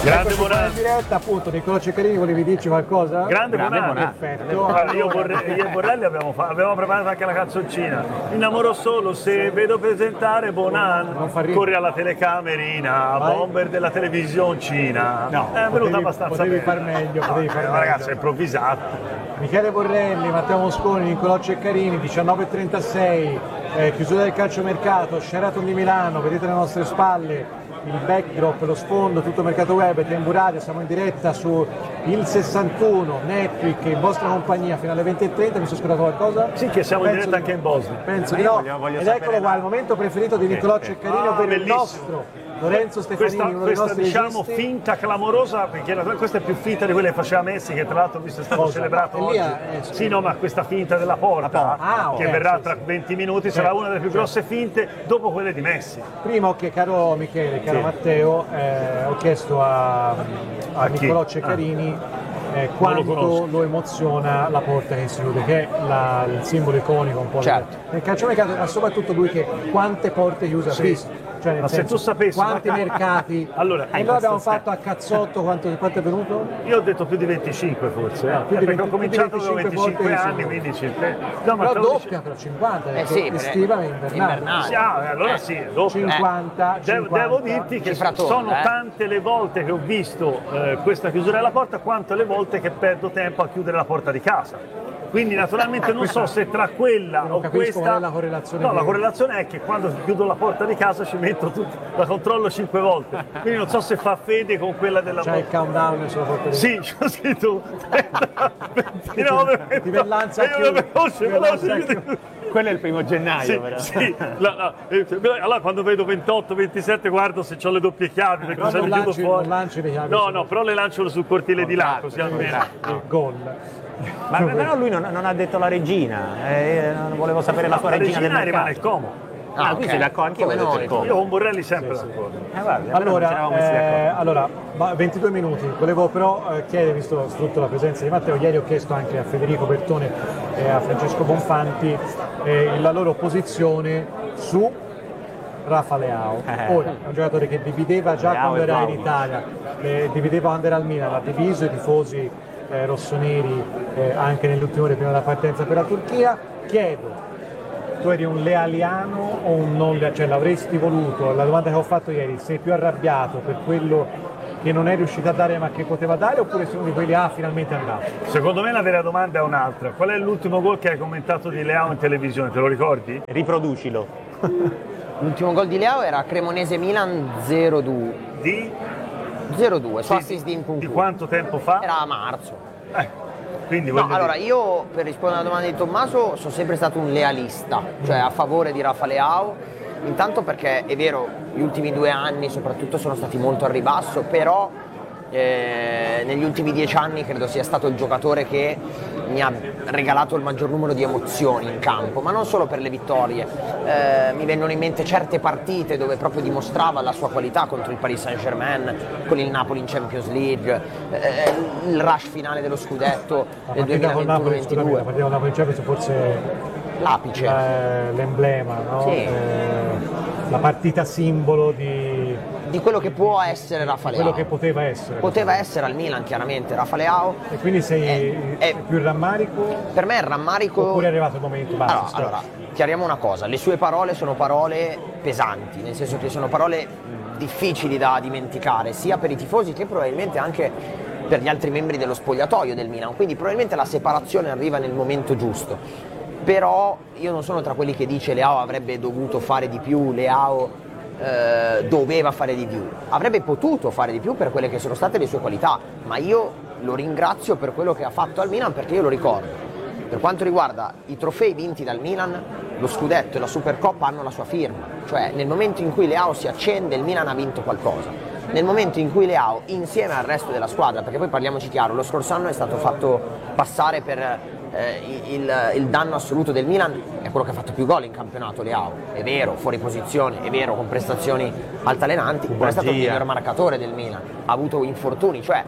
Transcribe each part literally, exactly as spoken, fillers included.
Grande Bonanno. In diretta appunto, Niccolò Ceccarini, volevi dirci qualcosa? Grande Bonanno. Perfetto. Allora, io, Borre- io e Borrelli abbiamo, fa- abbiamo preparato anche la canzoncina. Innamoro solo se vedo presentare Bonanno. Corri alla telecamerina, Vai. bomber della televisioncina. No, è venuta potevi- abbastanza potevi bene. far meglio, potevi far eh, meglio. Ragazzi, è improvvisato. Michele Borrelli, Matteo Mosconi, Niccolò Ceccarini, diciannove e trentasei, eh, chiusura del calciomercato, Sheraton di Milano, vedete le nostre spalle, il backdrop, lo sfondo, tutto mercato web, Tempo Radio, siamo in diretta su il sessantuno, Netflix, in vostra compagnia fino alle venti e trenta, mi sono scordato qualcosa? Sì, che siamo in Penso diretta di- anche in Bosnia. Penso Ma di io no, voglio- voglio ed sapere eccolo qua, la- il momento preferito di Niccolò Ceccarini, Ah, ovvero il bellissimo. nostro Lorenzo Stefanini, Questa, uno dei questa nostri diciamo registi. finta clamorosa, perché la- questa è più finta di quelle che faceva Messi, che tra l'altro ho visto è stato Cosa? celebrato E lì oggi. è- è- Sì, no, ma questa finta della porta, Ah, che ok, verrà sì, tra sì. venti minuti, Certo, sarà una delle più grosse finte dopo quelle di Messi. Prima che caro Michele, caro Sì. Matteo, eh, ho chiesto a, a A chi? Niccolò Ceccarini eh, lo quanto conosco. lo emoziona la porta che si chiude, che è la- il simbolo iconico un po' Certo. del- del calciomercato, ma soprattutto lui che quante porte chiuse ha Sì. visto. Cioè, nel Ma se senso, tu sapessi- quanti mercati Allora, e in noi abbiamo questo fatto a cazzotto quanto, quanto è venuto? Io ho detto più di venticinque forse, eh, Ah, più di perché ho venti- cominciato più di avevo venticinque venticinque volte anni, di quindi circa... No, ma Però te lo dice- doppia però cinquanta, Eh perché sì, per- estiva e invernale. invernale. Sì, ah, allora sì, è doppio. cinquanta, Devo, cinquanta. devo dirti che Cifratone, sono eh. tante le volte che ho visto eh, questa chiusura della porta quanto le volte che perdo tempo a chiudere la porta di casa. Quindi naturalmente non so se tra quella Non o capisco questa... qual è la correlazione No, che- la correlazione è che quando chiudo la porta di casa ci metto tutto, la controllo cinque volte. Quindi non so se fa fede con quella della C'è il porta. countdown sulla porta di Sì, c'ho scritto ventinove, Ti vellanza a io chiudere. veloce, Ti vellanza a veloce. chiudere. Quello è il primo gennaio, Sì, però. sì. La- la- eh, allora quando vedo ventotto ventisette guardo se ho le doppie chiavi perché Però se le non chiudo lanci- fuori. non lanci le chiavi No, sul- no, però le lancio sul cortile di là, così almeno. Il gol. Ma però lui non, non ha detto la regina, eh, non volevo sapere la sua La regina, regina del rimane mercato. il Como. Ah, qui ok. sei d'accordo, anche io Come ho detto noi. il Como. Io con Borrelli sempre d'accordo. Eh, guarda, allora non ci Allora, eravamo messi eh, d'accordo. allora, va- ventidue minuti, volevo però eh, chiedere, visto sfrutto la presenza di Matteo, ieri ho chiesto anche a Federico Bertone e a Francesco Bonfanti eh, la loro posizione su Rafa Leao. Eh. Ora, è un giocatore che divideva già Leao quando e era in Vlahovic. Italia, eh, divideva quando era al Milan, ha diviso i tifosi eh, rossoneri eh, anche nelle ultime ore prima della partenza per la Turchia. Chiedo, tu eri un lealiano o un non lealiano? Cioè l'avresti voluto? La domanda che ho fatto ieri, sei più arrabbiato per quello che non è riuscito a dare ma che poteva dare, oppure sei uno di quelli ah finalmente è andato? Secondo me la vera domanda è un'altra. Qual è l'ultimo gol che hai commentato di Leao in televisione? Te lo ricordi? Riproducilo. L'ultimo gol di Leao era Cremonese-Milan zero due. Di, zero due, su di, assist di Nkunku. di quanto tempo fa? Era a marzo. Eh, quindi No, voglio allora dire- io per rispondere alla domanda di Tommaso sono sempre stato un lealista, cioè a favore di Rafa Leao, intanto perché è vero, gli ultimi due anni soprattutto sono stati molto al ribasso, però eh, negli ultimi dieci anni credo sia stato il giocatore che mi ha regalato il maggior numero di emozioni in campo, ma non solo per le vittorie. Eh, mi vengono in mente certe partite dove proprio dimostrava la sua qualità contro il Paris Saint-Germain, con il Napoli in Champions League, eh, il rush finale dello scudetto La del partita con Napoli, scusami, la duemilaventuno-ventidue. partita con Napoli in Champions forse L'apice. eh, l'emblema, no? Sì. Eh, la partita simbolo di Di quello che può essere Rafa Leao. quello che poteva essere. Poteva essere al Milan chiaramente Rafa Leao. E quindi sei È- è- più il rammarico Per me il rammarico... oppure è arrivato il momento basta? Allora, stop. allora, chiariamo una cosa, le sue parole sono parole pesanti, nel senso che sono parole difficili da dimenticare, sia per i tifosi che probabilmente anche per gli altri membri dello spogliatoio del Milan, quindi probabilmente la separazione arriva nel momento giusto. Però io non sono tra quelli che dice Leao avrebbe dovuto fare di più, Leao eh, doveva fare di più, avrebbe potuto fare di più per quelle che sono state le sue qualità, ma io lo ringrazio per quello che ha fatto al Milan perché io lo ricordo. Per quanto riguarda i trofei vinti dal Milan, lo scudetto e la Supercoppa hanno la sua firma, cioè nel momento in cui Leao si accende il Milan ha vinto qualcosa, nel momento in cui Leao insieme al resto della squadra, perché poi parliamoci chiaro, lo scorso anno è stato fatto passare per eh, il, il danno assoluto del Milan, è quello che ha fatto più gol in campionato Leao, è vero, fuori posizione, è vero, con prestazioni altalenanti, però è stato il Bugia. miglior marcatore del Milan, ha avuto infortuni, cioè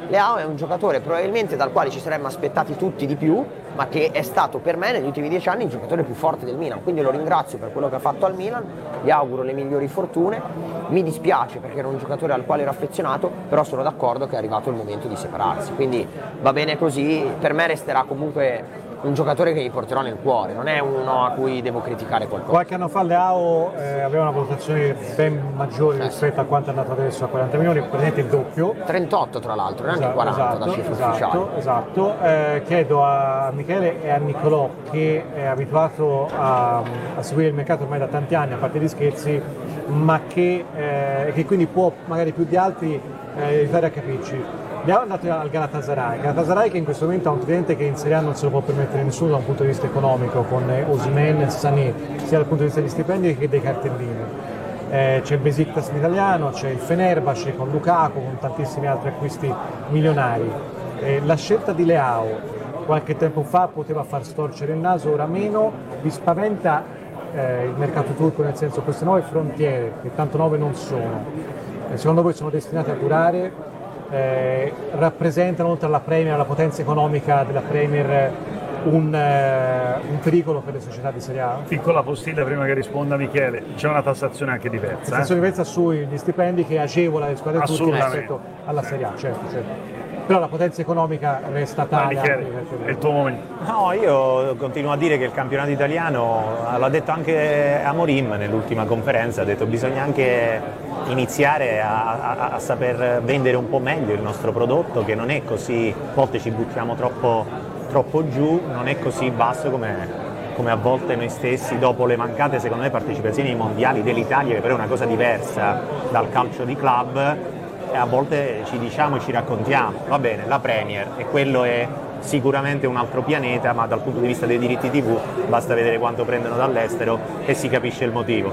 Leao è un giocatore probabilmente dal quale ci saremmo aspettati tutti di più, ma che è stato per me negli ultimi dieci anni il giocatore più forte del Milan, quindi lo ringrazio per quello che ha fatto al Milan, gli auguro le migliori fortune, mi dispiace perché era un giocatore al quale ero affezionato, però sono d'accordo che è arrivato il momento di separarsi, quindi va bene così, per me resterà comunque un giocatore che mi porterò nel cuore, non è uno a cui devo criticare qualcosa. Qualche anno fa Leao eh, aveva una valutazione ben maggiore rispetto a quanto è andato adesso, a quaranta milioni, praticamente il doppio. trentotto tra l'altro, neanche Esatto, quaranta esatto, da cifre esatto, ufficiali. Esatto, eh, chiedo a Michele e a Niccolò, che è abituato a, a seguire il mercato ormai da tanti anni, a parte gli scherzi, ma che, eh, che quindi può magari più di altri eh, aiutare a capirci. Andiamo andati al Galatasaray, Galatasaray che in questo momento ha un cliente che in Serie A non se lo può permettere nessuno da un punto di vista economico, con Osimhen e Sané, sia dal punto di vista degli stipendi che dei cartellini. Eh, c'è il Besiktas italiano, c'è il Fenerbahce con Lukaku, con tantissimi altri acquisti milionari. Eh, la scelta di Leao qualche tempo fa poteva far storcere il naso, ora meno. Vi spaventa eh, il mercato turco, nel senso queste nuove frontiere, che tanto nuove non sono, eh, secondo voi sono destinate a durare? Eh, rappresentano, oltre alla Premier, alla potenza economica della Premier, un, eh, un pericolo per le società di Serie A? Piccola postilla prima che risponda Michele, c'è una tassazione anche diversa. Tassazione eh? diversa sugli stipendi che agevola le squadre turche rispetto alla Serie A, certo, certo. Però la potenza economica resta tale. Michele, è il tuo momento. No, io continuo a dire che il campionato italiano, l'ha detto anche Amorim nell'ultima conferenza, ha detto che bisogna anche iniziare a, a, a saper vendere un po' meglio il nostro prodotto, che non è così, a volte ci buttiamo troppo, troppo giù, non è così basso come, come a volte noi stessi, dopo le mancate secondo me partecipazioni ai mondiali dell'Italia, che però è una cosa diversa dal calcio di club, e a volte ci diciamo e ci raccontiamo, va bene, la Premier, e quello è sicuramente un altro pianeta, ma dal punto di vista dei diritti tivù basta vedere quanto prendono dall'estero e si capisce il motivo.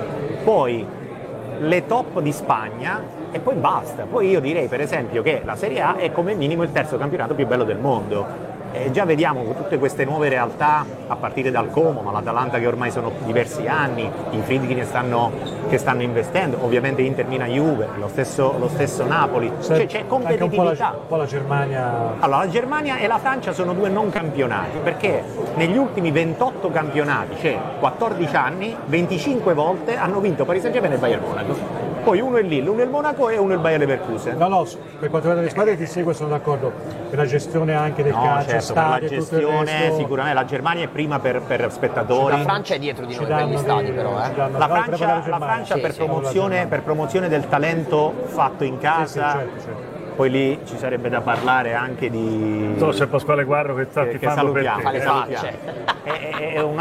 Poi le top di Spagna e poi basta. Poi io direi per esempio che la Serie A è come minimo il terzo campionato più bello del mondo. E già vediamo tutte queste nuove realtà, a partire dal Como, ma l'Atalanta che ormai sono diversi anni, i Friedkin che stanno, che stanno investendo, ovviamente Inter, Milan, Juve, lo stesso, lo stesso Napoli, cioè c'è competitività. Anche un po' la, un po' la Germania. Allora, la Germania e la Francia sono due non campionati, perché negli ultimi ventotto campionati, cioè quattordici anni, venticinque volte hanno vinto Paris Saint-Germain e Bayern Monaco. Poi uno è Lille, uno è il Monaco e uno è il Bayer Leverkusen. No, no, per quanto riguarda le squadre ti seguo, sono d'accordo. Per la gestione anche del no, calcio, certo, stadio, per la gestione sicuramente la Germania è prima per, per spettatori. La Francia è dietro di noi per gli stadi, però. Eh. La Francia, la Francia sì, per, sì, promozione, per promozione del talento fatto in casa. Sì, sì, certo, certo. Poi lì ci sarebbe da parlare anche di... So, c'è Pasquale Guarro che sta che, che tifando per salutiamo, te. le salutiamo. È, è- è un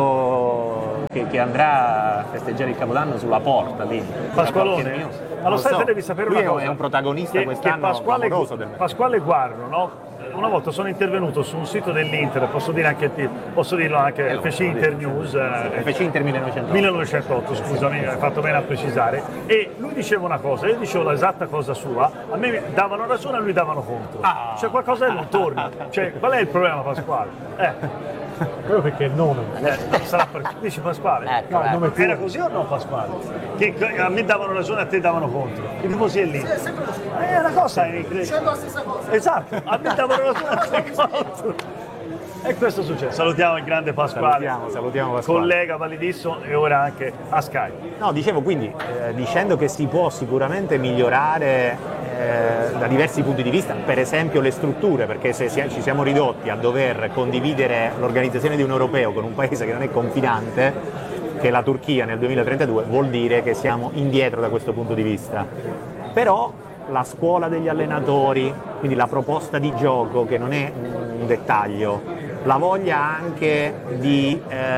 altro che, che andrà a festeggiare il Capodanno sulla porta lì. Pasqualone, News. ma lo Non sai, so. te devi sapere Lui una è- cosa. è un protagonista che, quest'anno che Pasquale, clamoroso del Pasquale Guarro, no? Una volta sono intervenuto su un sito dell'Inter, posso dire anche posso dirlo anche, Eh, lo F C posso Inter dire. News, eh, F C Inter millenovecentotto. millenovecentotto, scusami, hai fatto bene a precisare, e lui diceva una cosa, io dicevo l'esatta cosa sua, a me davano ragione, a lui davano contro. Ah. C'è qualcosa che non torna, cioè, qual è il problema, Pasquale? Eh, Quello perché è il nome. eh, sarà per... dici Pasquale? Ecco, No, il ecco. nome tuo. Era così o no, Pasquale? Che che a me davano ragione, a te davano contro. I tifosi è lì. È una cosa incredibile. la stessa cosa. Esatto, a me davano ragione, a te contro. E questo è successo. Salutiamo il grande Pasquale, Salutiamo, salutiamo Pasquale. collega validissimo e ora anche a Sky. No, dicevo quindi, eh, dicendo che si può sicuramente migliorare eh, da diversi punti di vista, per esempio le strutture, perché se si- ci siamo ridotti a dover condividere l'organizzazione di un europeo con un paese che non è confinante, che è la Turchia nel duemilatrentadue, vuol dire che siamo indietro da questo punto di vista. Però la scuola degli allenatori, quindi la proposta di gioco, che non è un dettaglio, la voglia anche di,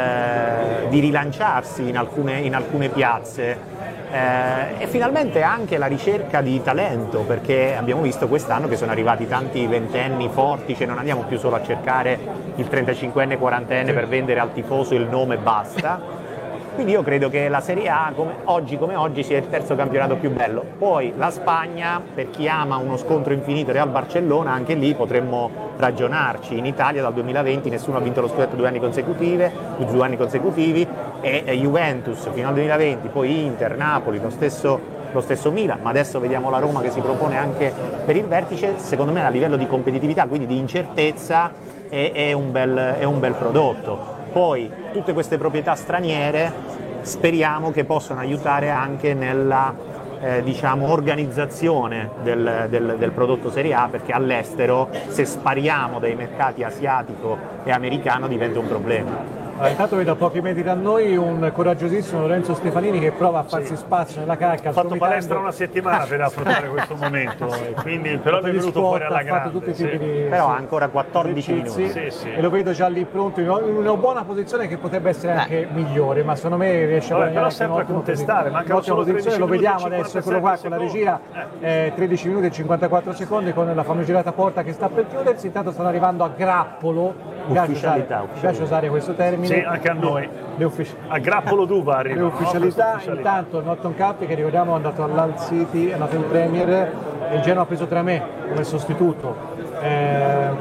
eh, di rilanciarsi in alcune, in alcune piazze eh, e finalmente anche la ricerca di talento, perché abbiamo visto quest'anno che sono arrivati tanti ventenni forti, cioè non andiamo più solo a cercare il trentacinquenne, quarantenne per vendere al tifoso il nome e basta. Quindi io credo che la Serie A, come oggi come oggi, sia il terzo campionato più bello. Poi la Spagna, per chi ama uno scontro infinito Real-Barcellona, anche lì potremmo ragionarci. In Italia dal duemilaventi nessuno ha vinto lo scudetto due anni consecutivi, due anni consecutivi e e Juventus fino al duemilaventi, poi Inter, Napoli, lo stesso lo stesso Milan, ma adesso vediamo la Roma che si propone anche per il vertice. Secondo me a livello di competitività, quindi di incertezza, è, è, un, bel, è un bel prodotto. Poi tutte queste proprietà straniere speriamo che possano aiutare anche nella eh, diciamo, organizzazione del, del, del prodotto Serie A, perché all'estero, se spariamo dai mercati asiatico e americano, diventa un problema. Allora, intanto vedo a pochi metri da noi un coraggiosissimo Lorenzo Stefanini che prova a farsi Sì. spazio nella calca. Ho fatto palestra una settimana per affrontare questo momento, e quindi però mi è venuto sport, fuori alla ha fatto tutti grande. i tipi Sì. di, Però sì, ha ancora quattordici esercizi, minuti. Sì, sì. e lo vedo già lì pronto in una buona posizione che potrebbe essere Beh. anche migliore, ma secondo me riesce a Vabbè, guadagnare però anche sempre a un'ottima contestare, posizione. mancano solo Un'ottima posizione, lo tredici vediamo minuti e adesso, eccolo qua con la regia, eh, tredici minuti e cinquantaquattro secondi con la famigerata porta che sta per chiudersi. Intanto stanno arrivando a grappolo, mi piace usare, Ufficialità, mi piace usare questo termine. Sì, anche a noi. Le uffici- A grappolo d'uva le arriva. ufficialità, intanto Norton Cup, che ricordiamo è andato all'Hull City, è andato in Premier, e il Genoa ha preso Tramè come sostituto. Ehm,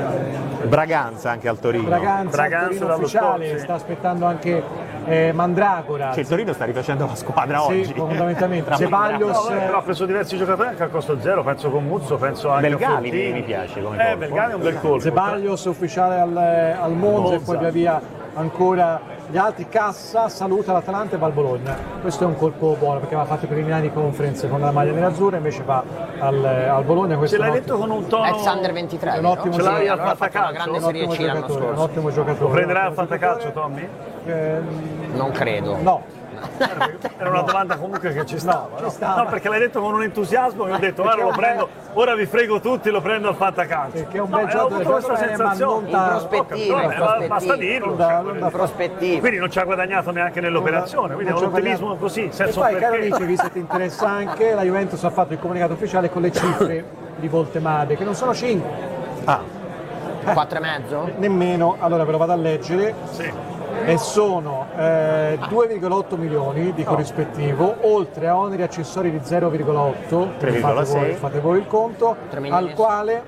Braganza anche al Torino. Braganza, Braganza Torino dallo ufficiale, sport, sì. sta aspettando anche eh, Mandragora. Cioè, il Torino sta rifacendo la squadra Sì, oggi. fondamentalmente. Tra Ceballos, No, vabbè, però ha preso diversi giocatori anche a costo zero, penso con Muzzo, penso anche Belgali a Fortini. mi piace come Eh, colpo. Belgali è un bel colpo. Ceballos ufficiale al, al Monza, e Monza. poi via via ancora gli altri. Cassa saluta l'Atalanta e va al Bologna. Questo è un colpo buono perché aveva fatto i preliminari conference con la maglia nerazzurra, invece va al, al Bologna. Questo Ce è l'hai un detto ottimo- con un tono... Ex Under ventitré, È un vero? ottimo Ce l'hai Sì, al allora ha fatto una fantacalcio? grande un Serie ottimo C l'anno giocatore, un scorso. ottimo giocatore. Lo prenderà un al ottimo fantacalcio, giocatore. Tommy? Ehm, Non credo. no. Era una domanda comunque che ci stava. ci no? stava. No, perché l'hai detto con un entusiasmo e ho detto, Perché ora lo è un prendo, ora vi frego tutti, lo prendo al fantacalcio. Perché è un No, bel ho giocatore, avuto questa gioca bene, ma sensazione. non In da- prospettiva, in Vabbè, ma- basta prospettiva. dirlo. non da- cioè, non da- In prospettiva. Quindi non ci ha guadagnato neanche nell'operazione, quindi è Non un ci ho ottimismo guadagnato. così, E senza poi, un caro perché. amici, vi se ti interessa anche, la Juventus ha fatto il comunicato ufficiale con le cifre di Voltemade, che non sono cinque, Ah, quattro e mezzo? nemmeno, allora ve lo vado a leggere, Sì. e sono eh, due virgola otto milioni di corrispettivo, oltre a oneri accessori di zero virgola otto, tre quindi virgola fate voi, sei. fate voi il conto, tre milioni. al quale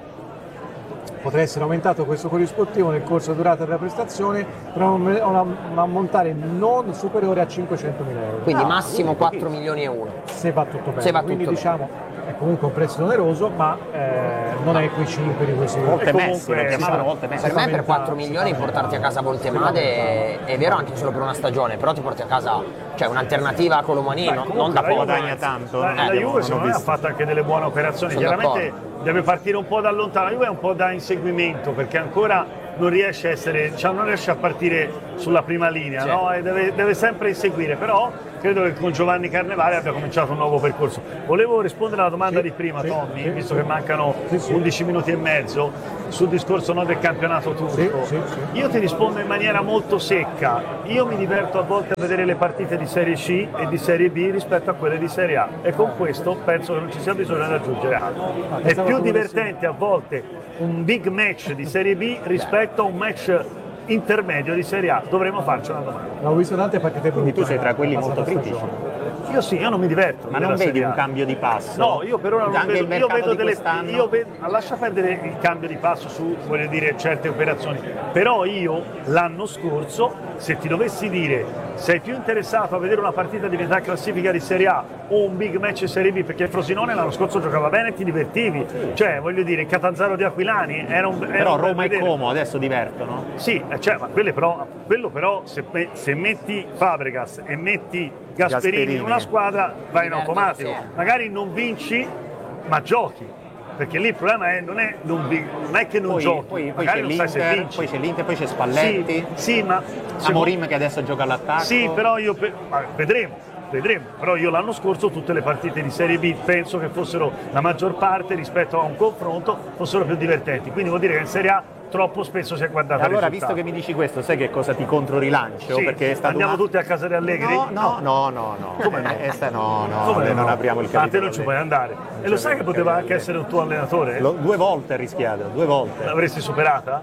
potrà essere aumentato questo corrispettivo nel corso durata della prestazione per un, un, un ammontare non superiore a cinquecentomila euro, Quindi massimo quattro milioni e uno. se va tutto bene. Se va Quindi tutto diciamo è comunque un prezzo oneroso, ma eh, non è quei cinque di questo volte E Messi, comunque- lo chiamavano volte Per Messi. me per Spaventa- quattro milioni portarti a casa Voltemade è, è vero anche solo per una stagione, però ti porti a casa, cioè un'alternativa a Colomani, Beh, non, comunque non da la poco. Juve- guadagna tanto, La, no? la Eh, Juve non ho secondo me ha visto. fatto anche delle buone operazioni, Sono chiaramente d'accordo. deve partire un po' da lontano, la Juve è un po' da inseguimento perché ancora non riesce a essere, cioè non riesce a partire sulla prima linea, Sì. no? E deve, deve sempre inseguire, però credo che con Giovanni Carnevale abbia cominciato un nuovo percorso. Volevo rispondere alla domanda Sì, di prima, sì, Tommy, sì, visto sì. che mancano Sì, sì. undici minuti e mezzo, sul discorso no, del campionato turco. Sì, sì, sì. Io ti rispondo in maniera molto secca. Io mi diverto a volte a vedere le partite di Serie C e di Serie B rispetto a quelle di Serie A e con questo penso che non ci sia bisogno di aggiungere altro. È pensavo più tu divertente a volte un big match di Serie B rispetto a un match intermedio di Serie A. Dovremmo farci una domanda. Ho visto tante partite Quindi tu brutte sei tra quelli nella molto passata critici. stagione. Io sì, io non mi diverto. Ma nella non vedi Serie A. un cambio di passo? No, io per ora non Anche vedo, il io mercato vedo di delle, quest'anno? io vedo- lascia perdere il cambio di passo su, voglio dire, certe operazioni, però io l'anno scorso, se ti dovessi dire sei più interessato a vedere una partita di metà classifica di Serie A o un big match Serie B, perché il Frosinone l'anno scorso giocava bene e ti divertivi, cioè voglio dire, il Catanzaro di Aquilani era un era Però un bel Roma e vedere. Como adesso divertono. Sì, eh, cioè, ma quelle però, quello però se, me- se metti Fabregas e metti Gasperini, Gasperini. in una squadra vai in Divertono, automatico. sì. Magari non vinci, ma giochi. Perché lì il problema è non è, non, vi- non è che non Poi, giochi, poi- poi magari c'è non sai se l'Inter, vinci. poi c'è l'Inter, poi c'è Spalletti, Sì, sì, ma Amorim che adesso gioca all'attacco. sì, però io pe- ma vedremo, vedremo. Però io l'anno scorso tutte le partite di Serie B penso che fossero la maggior parte rispetto a un confronto fossero più divertenti. Quindi vuol dire che in Serie A troppo spesso si è guardato E allora, il visto risultato. che mi dici questo, sai che cosa ti controrilancio? Sì, Perché è stato andiamo una- tutti a casa di Allegri? No, no, no, no, no. Come no? Eh, sta- no, no, Come vabbè, no? non apriamo il Ah, te capitolo. non ci puoi andare. E lo sai che poteva anche essere un tuo allenatore? Lo- due volte ha rischiato, due volte. L'avresti superata?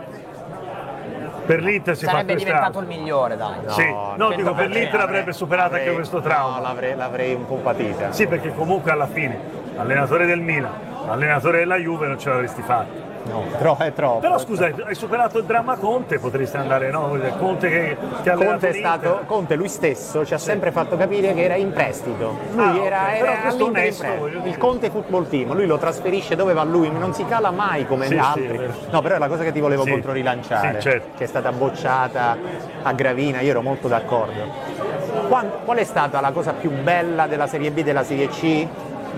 Per l'Inter si Sarebbe fa diventato questa... il migliore, dai. Sì, no, dico per cento per cento. l'Inter avrebbe superato anche L'avrei- questo trauma. No, l'avrei, l'avrei un po' patita. Sì, perché comunque alla fine, allenatore del Milan, allenatore della Juve non ce l'avresti fatto. No, tro- è troppo. Però scusa, hai superato il dramma Conte, potresti andare, no? Conte che ti ha Conte, è allenato stato, Conte lui stesso ci ha sempre fatto capire che era in prestito. Lui Ah, era, ok, era però questo all'Inter in onesto, prestito. voglio dire. Il Conte Football Team, lui lo trasferisce dove va lui, non si cala mai come Sì, sì, altri. è vero. No, però è la cosa che ti volevo Sì, controrilanciare, sì, certo. che è stata bocciata a Gravina, io ero molto d'accordo. Quan- Qual è stata la cosa più bella della Serie B e della Serie C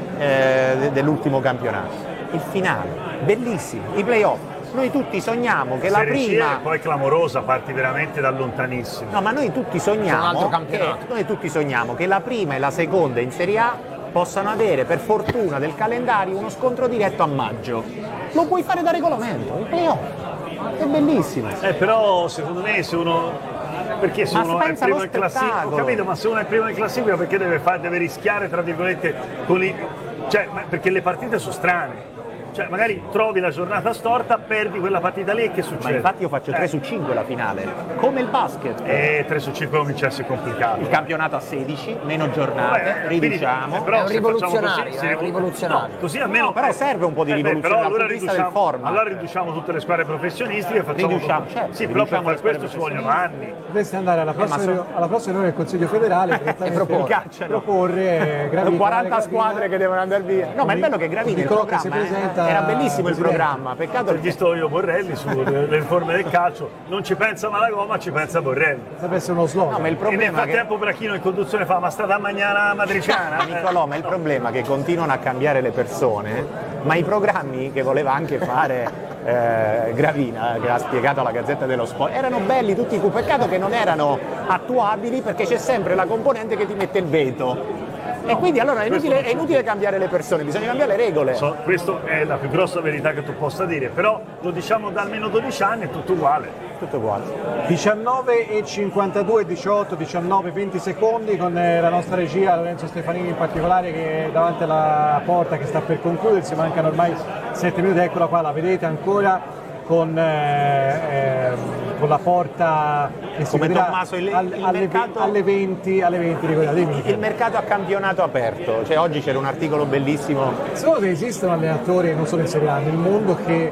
eh, dell'ultimo campionato? Il finale, bellissimo, i playoff. Noi tutti sogniamo che la Serie C prima... è poi clamorosa, parti veramente da lontanissimo. No, ma noi tutti C'è un sogniamo, altro che, campionato. noi tutti sogniamo che la prima e la seconda in Serie A possano avere, per fortuna del calendario, uno scontro diretto a maggio. Lo puoi fare da regolamento, il playoff. È bellissimo. Eh, però secondo me se uno... Perché se Ma uno è pensa primo allo in classifica, ho spettacolo. capito, ma se uno è primo in classifica perché deve, fare, deve rischiare, tra virgolette, con i... cioè, ma- perché le partite sono strane. Cioè, magari trovi la giornata storta, perdi quella partita lì e che succede? Ma infatti io faccio tre Eh. su cinque la finale, come il basket. E tre su cinque comincia a essere complicato. Il campionato a sedici, meno giornate, Vabbè, quindi- riduciamo. eh, però È un se facciamo rivoluzionario, così, è si un rivol- rivoluzionario. No, così almeno No, però serve un po' di Eh beh, rivoluzione però dal allora punto di vista del riduciamo, format. allora riduciamo tutte le squadre professionistiche e facciamo Riduciamo, certo, sì, però per riduciamo fare le squadre questo ci vogliono anni. Dovreste andare alla prossima, ma so- riunione- alla prossima riunione del Consiglio federale direttamente proporre. Cacciano. proporre eh, Gravina, quaranta Gravina, squadre che devono andare via. No, ma è bello che Gravina il Nicolò che si programma eh, presenta era bellissimo il presidente. programma, peccato Ho che visto io Borrelli sulle le riforme del calcio, non ci pensa Malagoma, ci pensa Borrelli. Potrebbe essere uno slogan. No, ma il E nel problema è che frattempo Brachino in conduzione fa, ma state a mangiare matriciana? Nicolò, ma il problema è che continuano a cambiare le persone, ma i programmi che voleva anche fare eh, Gravina, che ha spiegato alla Gazzetta dello Sport, erano belli tutti, peccato che non erano attuabili perché c'è sempre la componente che ti mette il veto. E quindi allora è inutile, è inutile cambiare le persone, bisogna cambiare le regole. So, questa è la più grossa verità che tu possa dire, però lo diciamo da almeno dodici anni, è tutto uguale. Tutto uguale. diciannove e cinquantadue, diciotto, diciannove, venti secondi con eh, la nostra regia, Lorenzo Stefanini in particolare, che è davanti alla porta che sta per concludersi, mancano ormai sette minuti, eccola qua, la vedete ancora con, eh, eh, con la porta che si Come vedrà Tommaso, il- al- il alle, mercato- alle venti, alle venti, ricordatevi. Il mercato a campionato aperto, cioè oggi c'era un articolo bellissimo Secondo te esistono allenatori, non solo in Serie A, nel mondo che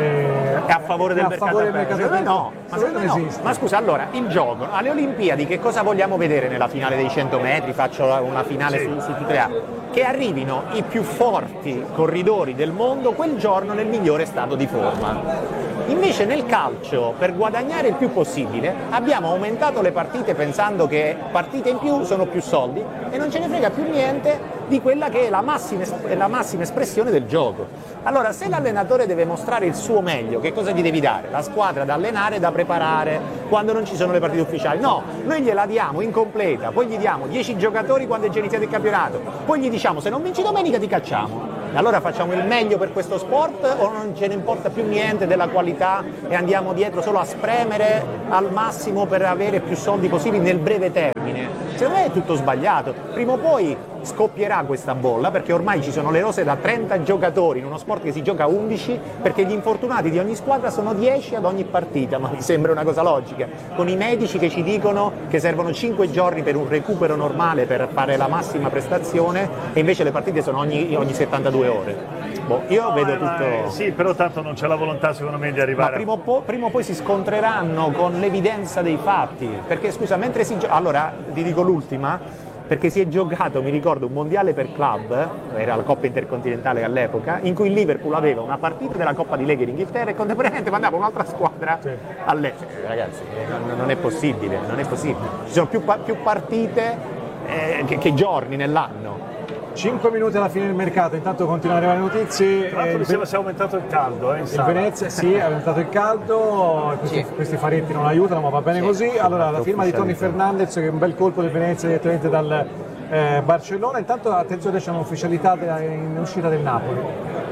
eh, è a favore del è a mercato favore del aperto. mercato Secondo me no, aperto? ma Secondo secondo me me no. esiste. Ma scusa, allora, il gioco, no? Alle Olimpiadi che cosa vogliamo vedere nella finale dei cento metri? Faccio una finale Sì. su, su tutte le A. Che arrivino i più forti corridori del mondo quel giorno nel migliore stato di forma. Invece nel calcio, per guadagnare il più possibile, abbiamo aumentato le partite pensando che partite in più sono più soldi e non ce ne frega più niente di quella che è la massima, es- la massima espressione del gioco. Allora, se l'allenatore deve mostrare il suo meglio, che cosa gli devi dare? La squadra da allenare, da preparare, quando non ci sono le partite ufficiali. No, noi gliela diamo incompleta, poi gli diamo dieci giocatori quando è già iniziato il campionato, poi gli diciamo se non vinci domenica ti cacciamo. E allora facciamo il meglio per questo sport o non ce ne importa più niente della qualità e andiamo dietro solo a spremere al massimo per avere più soldi possibili nel breve termine? Secondo me è tutto sbagliato. Prima o poi scoppierà questa bolla perché ormai ci sono le rose da trenta giocatori in uno sport che si gioca a undici perché gli infortunati di ogni squadra sono dieci ad ogni partita, ma mi sembra una cosa logica, con i medici che ci dicono che servono cinque giorni per un recupero normale per fare la massima prestazione e invece le partite sono ogni, ogni settantadue ore. Boh, io No, vedo eh, ma, tutto... eh, sì, però tanto non c'è la volontà secondo me di Ma arrivare prima o, po- prima o poi si scontreranno con l'evidenza dei fatti, perché scusa, mentre si gioca... Allora, ti dico l'ultima, perché si è giocato, mi ricordo, un mondiale per club, era la Coppa Intercontinentale all'epoca, in cui il Liverpool aveva una partita della Coppa di Lega in Inghilterra e contemporaneamente mandava un'altra squadra Sì. all'estero. Ragazzi, non, non è possibile, non è possibile. Ci sono più, pa- più partite eh, che, che giorni nell'anno. cinque minuti alla fine del mercato, intanto continuano ad arrivare notizie. Tra l'altro eh, mi sembra sia aumentato il caldo, eh, in il sala. Venezia sì, è aumentato il caldo, questi, Sì. questi faretti non aiutano, ma va bene Sì. così. Allora la firma di Tony ufficialità. Fernandez, che è un bel colpo del Venezia direttamente dal eh, Barcellona. Intanto attenzione, c'è un'ufficialità della- in uscita del Napoli.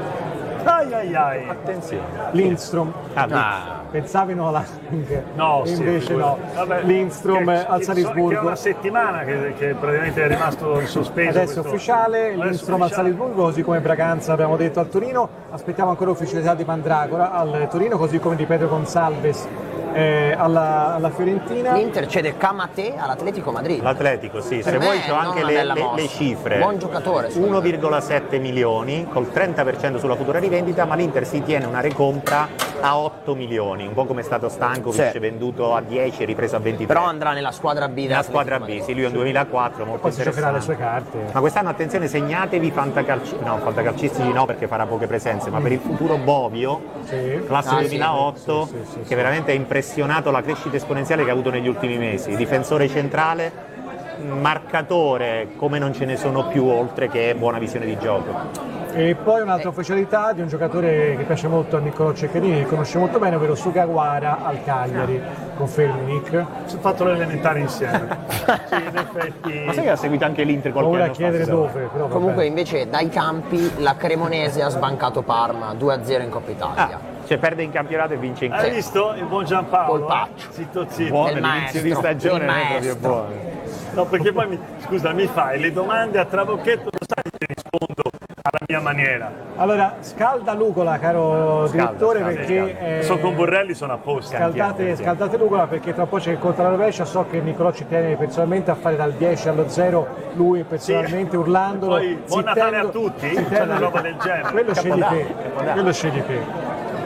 Ai ai ai. Attenzione. Lindstrom. Ah, Ah, Pensavi no alla Lang, No, sì, invece no. figurati. Vabbè, Lindstrom che- al che- Salisburgo. Che è una settimana che, che praticamente è rimasto in sospeso. Adesso è questo- ufficiale, Adesso Lindstrom al ufficiale. Salisburgo, così come Braganza abbiamo detto al Torino. Aspettiamo ancora ufficialità di Mandragora al Torino, così come di Pedro Gonçalves Eh, alla, alla Fiorentina L'Inter cede Kamate all'Atletico Madrid. L'Atletico, sì, se Per vuoi me c'ho non anche una le, bella le- mossa. le cifre. Buon giocatore, secondo uno me. virgola sette milioni col trenta per cento sulla futura rivendita, ma l'Inter si tiene una recompra a otto milioni, un po' come è stato Stankovic, Sì. venduto a dieci e ripreso a ventitré. Però andrà nella squadra B. Nella squadra B, sì, lui è un duemilaquattro, molto poi si giocherà le interessante. sue carte. Ma quest'anno attenzione, segnatevi fantacalci- no, fantacalcistici no perché farà poche presenze, ma per il futuro Bovio, Sì. classe Ah, sì. duemilaotto, Sì, sì, sì, che sì. veramente ha impressionato la crescita esponenziale che ha avuto negli ultimi mesi. Difensore centrale, marcatore come non ce ne sono più, oltre che buona visione di gioco. E poi un'altra ufficialità di un giocatore che piace molto a Niccolò Ceccherini, che conosce molto bene, ovvero Sugawara al Cagliari. Confermi, Nick? Ci ho fatto l'elementare insieme. Sì, in effetti. Ma sai che ha seguito anche l'Inter qualche Ora a anno fa? chiedere si sa? dove, però va Comunque bene. invece dai campi la Cremonese ha sbancato Parma due a zero in Coppa Italia. Ah, cioè perde in campionato e vince in Hai Coppa. visto il buon Giampaolo? Colpaccio. eh? Zitto zitto. Buono, il l'inizio di maestro, stagione il non è proprio maestro. buono. No, perché poi mi, scusa, mi fai le domande a trabocchetto, lo sai che rispondo alla mia maniera. Allora, scalda l'ugola, caro Scalda, direttore, scalda, perché scalda. eh, Sono con Borrelli, sono a posto. Scantiamo, scaldate, scantiamo. scaldate l'ugola perché tra un po' c'è il contro la rovescia. So che Niccolò ci tiene personalmente a fare dal dieci allo zero, lui personalmente urlandolo. Poi, buon Natale a zittendo- tutti, zittendo- cioè una roba del genere. Quello scegli te, Capodanno, Capodanno. quello scegli te.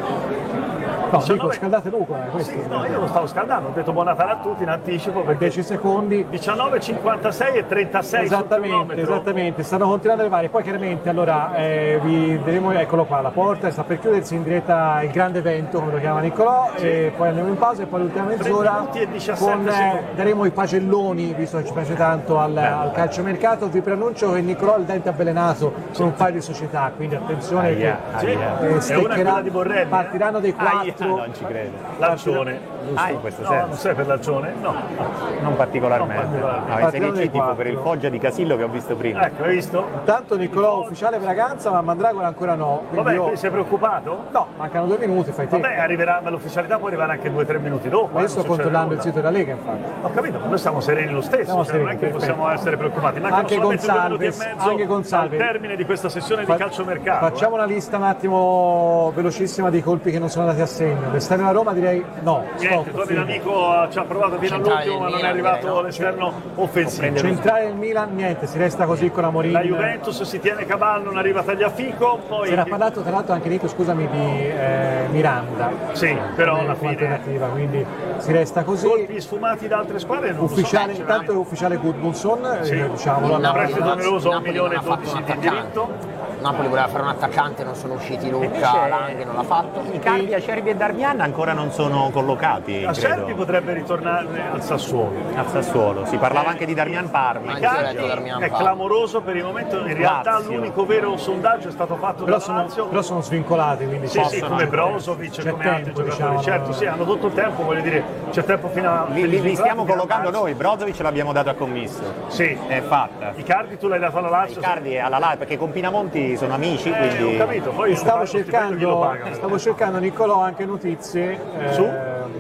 No, dico, diciannove scaldate l'ugola, questo. Sì, no, io lo stavo scaldando, ho detto buon Natale a tutti in anticipo perché dieci secondi. diciannove, cinquantasei e trentasei sul Esattamente, cronometro. esattamente, stanno continuando ad arrivare. Poi chiaramente allora eh, vi vedremo, eccolo qua, la porta sta per chiudersi in diretta il grande evento, come lo chiama Niccolò, e poi andiamo in pausa e poi l'ultima mezz'ora minuti e diciassette con, eh, secondi. daremo i pagelloni, visto che ci piace tanto al, al calciomercato. Vi preannuncio che Niccolò ha il dente avvelenato con un paio di società, quindi attenzione Aia, che aia. eh, È una steccherà- quella di Borrelli, eh? partiranno dei Aia, quattro. non ci credo. Lancione. Ah, in questo No, senso. non sei per Lancione? No. Non particolarmente. Non particolarmente. No, Partiamo sei dai tipo per quattro. il Foggia di Casillo che ho visto prima. Ecco, hai visto? Intanto Niccolò ufficiale Braganza, ma Mandragora ancora no. quindi Vabbè, io- quindi sei preoccupato? No, mancano due minuti, fai te. Vabbè, arriverà, ma l'ufficialità può arrivare anche due o tre minuti dopo. Ma eh, io non sto succede controllando il nulla. sito della Lega, infatti. Ho capito, ma noi siamo sereni lo stesso, Siamo cioè, non è sereni, che perfetto. possiamo essere preoccupati. Mancano Anche solamente due minuti e Gonzalez, mezzo anche Gonzalez. al termine di questa sessione di Fa- calciomercato. Facciamo una lista un attimo velocissima dei colpi che non sono andati a segno. L'esterno della Roma direi no. eh. Niente, stop, tu fine. l'amico ci ha provato fino Centrale all'ultimo, ma del non è Milan, arrivato direi, no? l'esterno offensivo. Centrale del Milan, niente, si resta così con Amorim. La Juventus si tiene Cavallo, non arriva Tagliafico, poi Si era parlato tra l'altro anche Nico, scusami, di eh, Miranda. sì, però come- alla come fine alternativa, quindi si resta così. colpi sfumati da altre squadre non Ufficiale, lo so. intanto è ufficiale Gudmundsson, Sì. eh, diciamolo. Il Napoli allora, oneroso a un Napoli milione non e ha fatto dodici un di attaccante. diritto. Napoli voleva fare un attaccante, non sono usciti Luca, Invece- Langhe non l'ha fatto. Icardi, Acerbi e Darmian ancora non sono collocati, La Serbi credo, potrebbe ritornare al Sassuolo. al Sassuolo. Si parlava anche di Darmian Parma. Anche io ho Icardi detto Darmian è Parma. clamoroso per il momento, in realtà Lazio. l'unico vero sondaggio è stato fatto però, da sono, Lazio. però sono svincolati, quindi Sì, sì, possono come anche- Brozovic, c'è come tempo, altri giocatori. diciamo, Certo, sì, hanno tutto il tempo, voglio dire, c'è tempo fino a... Li, per li- gli li stiamo svincolati fino a collocando marzo. noi, Brozovic l'abbiamo dato a commisso. Sì. È fatta. Icardi tu l'hai dato alla Lazio? Icardi è alla Lazio perché con Pinamonti sono amici, Eh, quindi ho capito, poi Stavo lo stipendio chi lo cercando, paga? stavo cercando Niccolò anche notizie eh, Su?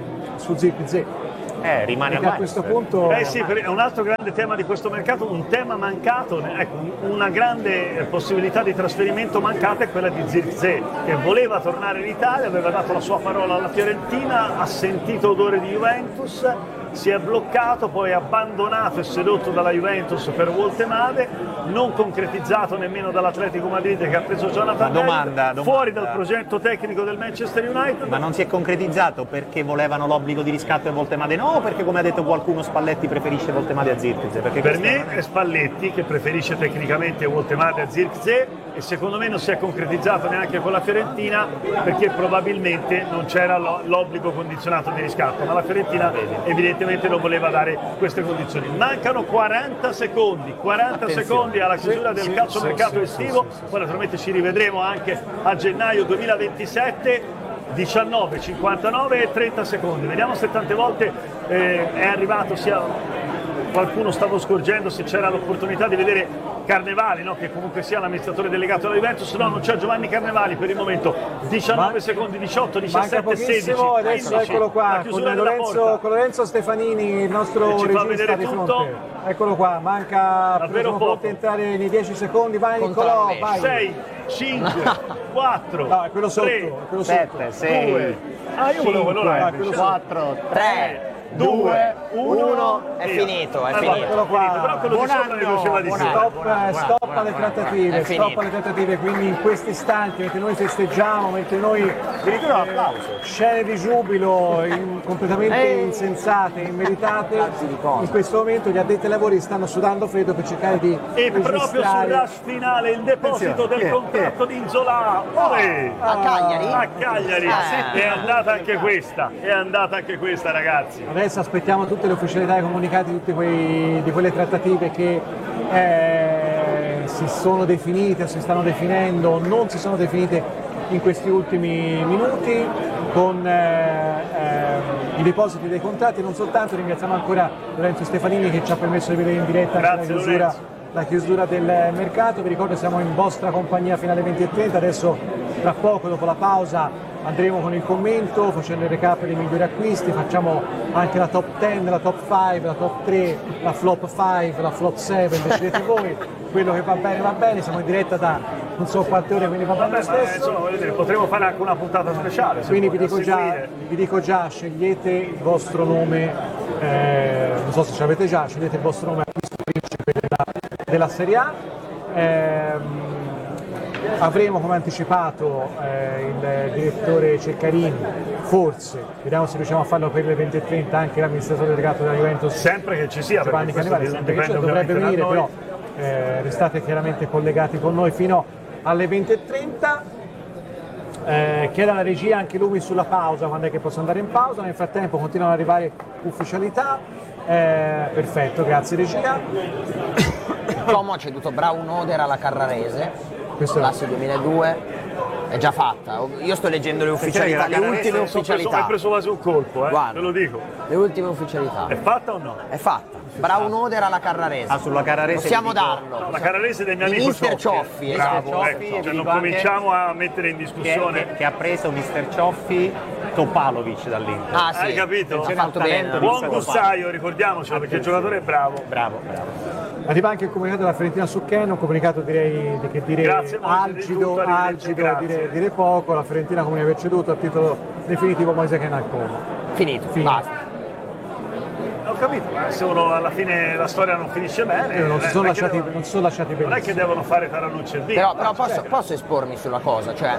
su Zirkzee, eh, rimane perché a a questo Manchester. punto Eh sì, per- è un altro grande tema di questo mercato, un tema mancato, ecco, una grande possibilità di trasferimento mancata è quella di Zirkzee, che voleva tornare in Italia, aveva dato la sua parola alla Fiorentina, ha sentito odore di Juventus, si è bloccato, poi abbandonato e sedotto dalla Juventus per Woltemade, non concretizzato nemmeno dall'Atletico Madrid che ha preso Jonathan Ma domanda, David, domanda. fuori dal progetto tecnico del Manchester United. Ma non si è concretizzato perché volevano l'obbligo di riscatto e Voltemade no, o perché come ha detto qualcuno Spalletti preferisce Voltemade a Zirkzee? Perché Per questa- me è Spalletti che preferisce tecnicamente Woltemade a Zirkzee e secondo me non si è concretizzato neanche con la Fiorentina perché probabilmente non c'era lo- l'obbligo condizionato di riscatto, ma la Fiorentina evidentemente non voleva dare queste condizioni. Mancano quaranta secondi, quaranta Attenzione. secondi alla chiusura Sì, del sì, calciomercato sì, estivo, sì, sì, sì. poi naturalmente ci rivedremo anche a gennaio duemilaventisette. diciannove, cinquantanove e trenta secondi, vediamo se tante volte eh, è arrivato sia qualcuno stavo scorgendo se c'era l'opportunità di vedere Carnevali, no? Che comunque sia l'amministratore delegato della Juventus, no, non c'è Giovanni Carnevali per il momento, diciannove Ma- secondi, diciotto, Manca diciassette, sedici, pochissimo, adesso quindici, eccolo la qua, con chiusura della Lorenzo, porta. con Lorenzo Stefanini, il nostro Che ci fa regista vedere di tutto. fronte. Eccolo qua, manca Davvero poco poco. per entrare nei dieci secondi, vai Controllo. Nicolò, vai. sei, cinque, quattro, No, è quello sotto, tre, è quello sotto. sette, sei, due, ah io volevo quello là, Ah, quello quattro, tre, due, uno, è via. finito, è Allora, finito. Eccolo qua. Però quello Buon di sopra anno, mi faceva di buon sì. anno. Stop, buona, eh, buona, stop buona, alle buona. trattative, È stop finito. alle trattative, quindi in questi istanti, mentre noi festeggiamo, mentre noi Addirittura un applauso. scene di giubilo in- completamente Ehi. insensate, immeritate, Cazzo di cosa. in questo momento gli addetti ai lavori stanno sudando freddo per cercare di E proprio sul registrare. rush finale il deposito Attenzione, del chi è? contratto di Inzola. Olè! A Cagliari? A Cagliari Eh. è andata anche questa, è andata anche questa ragazzi. Adesso aspettiamo tutte le ufficialità e i comunicati di, tutti quei- di quelle trattative che eh, si sono definite o si stanno definendo, non si sono definite in questi ultimi minuti con eh, eh, i depositi dei contratti. Non soltanto, ringraziamo ancora Lorenzo Stefanini che ci ha permesso di vedere in diretta anche la Grazie, chiusura, Lorenzo. la chiusura del mercato. Vi ricordo siamo in vostra compagnia fino alle venti e trenta, adesso tra poco dopo la pausa andremo con il commento, facendo il recap dei migliori acquisti, facciamo anche la top dieci, la top cinque, la top tre, la flop cinque, la flop sette, decidete voi, quello che va bene va bene, siamo in diretta da non so quante ore, quindi va bene lo Vabbè, ma, stesso. insomma, voglio dire, potremmo fare anche una puntata speciale. se Quindi vi vuoi, dico, a già, seguire. vi dico già, scegliete il vostro nome, eh, non so se ce l'avete già, scegliete il vostro nome acquisto principe della, della Serie A. Ehm, avremo come anticipato eh, il direttore Ceccarini, forse, vediamo se riusciamo a farlo per le venti e trenta, anche l'amministratore delegato della Juventus Sempre che ci sia, Giovanni perché questo Cannavale, sempre che dipende c'è, dovrebbe ovviamente venire, da però noi. eh, restate chiaramente collegati con noi fino alle venti e trenta. Eh, chiede alla regia anche lui sulla pausa, quando è che posso andare in pausa. Nel frattempo continuano ad arrivare ufficialità. Eh, perfetto, grazie regia. Como ha ceduto Brown Oder alla Carrarese, Questo è- classe duemiladue, è già fatta. Io sto leggendo le ufficialità, la le Carrarese ultime Sono preso- ufficialità. Hai preso quasi un colpo, eh? Guarda. Te lo dico. Le ultime ufficialità. È fatta o no? È fatta. Brown Oder alla Carrarese. Ah, sulla Carrarese Possiamo vi dico- darlo. No, la Carrarese del mio Di amico mister Cioffi, esatto. Bravo, Cioffi, ecco, e cioè vi non dico anche- cominciamo a mettere in che, discussione. che- che ha preso mister Cioffi Topalovic dall'Inter. Ah, sì. Hai capito? Ha C'era fatto il talento bene. di- Buon gustaio, ricordiamocelo, perché il giocatore è bravo. Bravo, bravo. Arriva anche il comunicato della Fiorentina su Ken, un comunicato direi di che dire Grazie molto di algido, tutto, arrivederci, algido grazie. dire, dire poco. La Fiorentina come aver ceduto a titolo definitivo Moise Ken al Como. Finito, Finito. basta. Ho capito, ma se uno alla fine la storia non finisce bene, Eh, non si eh, sono non è che lasciati, devono- non si sono lasciati non è che benissimo. devono fare Taranucci e via. Però, però posso, posso espormi sulla cosa, cioè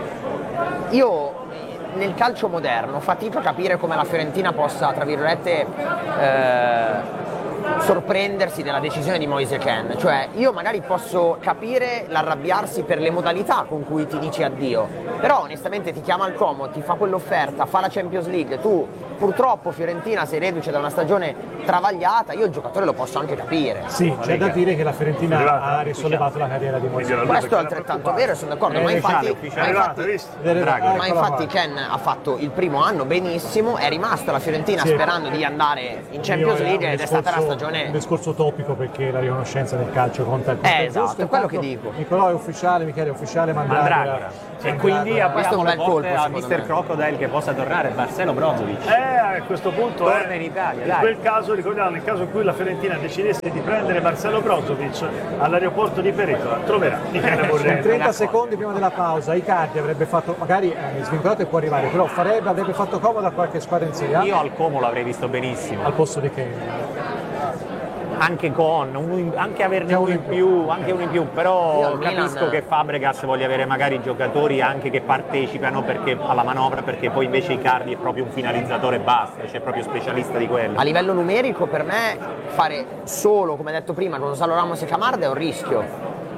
io nel calcio moderno fatico a capire come la Fiorentina possa, tra virgolette, eh, sorprendersi della decisione di Moise Kean. Cioè io magari posso capire l'arrabbiarsi per le modalità con cui ti dici addio, però onestamente ti chiama al Como, ti fa quell'offerta, fa la Champions League, tu purtroppo Fiorentina sei reduce da una stagione travagliata, io il giocatore lo posso anche capire. Sì, c'è da dire che la Fiorentina Arrivata, ha risollevato la carriera di Moise. Quindi era lui Questo è perché era altrettanto preoccupato. vero e sono d'accordo, Eh, ma ufficiale, infatti, ufficiale. ma Arrivata, infatti, hai visto? Draghi. ma Eccola infatti qua. Ken ha fatto il primo anno benissimo, è rimasto alla Fiorentina Sì. sperando di andare in Champions Io, eh, League un ed è stata la discorso- stagione... un discorso topico perché la riconoscenza del calcio conta il conta Eh, il esatto, giusto. è quello che Intanto dico. Nicolò è ufficiale, Michele è ufficiale, Mandragora. Mandragora. E quindi Questo è apriamo un le bel colpo, porte a secondo mister me. Crocodile che possa tornare, Marcelo Brozovic. Eh, a questo punto Torna eh, in Italia, in dai. quel caso, ricordiamo, nel caso in cui la Fiorentina decidesse di prendere Marcelo Brozovic all'aeroporto di Peretola, troverà Michele In Borrelli. trenta secondi prima della pausa Icardi avrebbe fatto, magari eh, svincolato e può arrivare, però farebbe, avrebbe fatto comodo a qualche squadra in Serie A Io al Como l'avrei visto benissimo. al posto di Kane. Anche con, un- anche averne Già uno in più, anche uno in più, Io però al capisco Milan- che Fabregas voglia avere magari giocatori anche che partecipano perché, alla manovra, perché poi invece Icardi è proprio un finalizzatore e basta, cioè è proprio specialista di quello. A livello numerico per me fare solo, come detto prima, Gonzalo Ramos e Camarda è un rischio.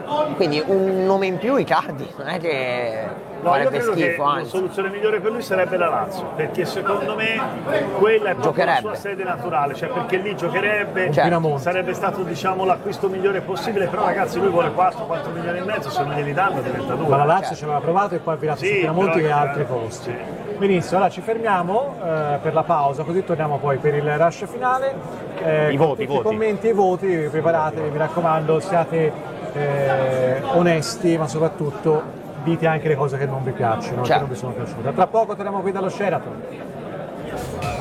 Quindi un nome in più Icardi, non è che No, io farebbe credo che schifo, la anzi. soluzione migliore per lui sarebbe la Lazio, perché secondo me quella è proprio Giocherebbe. la sua sede naturale, cioè perché lì giocherebbe, Certo. Pinamonti. sarebbe stato diciamo l'acquisto migliore possibile, però ragazzi lui vuole quattro quattro milioni e mezzo, se non glieli danno diventa duro. Ma la Lazio ci aveva provato e poi ha virato Sì, su Pinamonti però- che ha altri costi. Benissimo, allora ci fermiamo eh, per la pausa, così torniamo poi per il rush finale. Eh, I con voti, i tutti voti. I commenti e i voti, preparatevi, mi raccomando, siate eh, onesti, ma soprattutto dite anche le cose che non vi piacciono, che Certo. non vi sono piaciute. Tra poco torniamo qui dallo Sheraton.